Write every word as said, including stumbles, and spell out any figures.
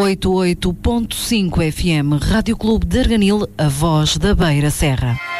oitenta e oito ponto cinco F M, Rádio Clube de Arganil, a voz da Beira Serra.